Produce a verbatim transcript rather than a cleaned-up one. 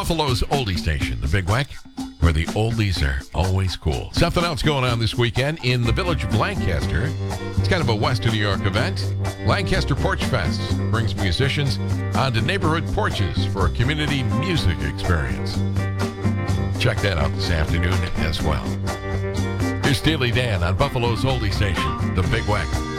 Buffalo's oldie station, the Big Wack, where the oldies are always cool. Something else going on this weekend in the village of Lancaster. It's kind of a Western New York event. Lancaster Porch Fest brings musicians onto neighborhood porches for a community music experience. Check that out this afternoon as well. Here's Steely Dan on Buffalo's oldie station, the Big Wack.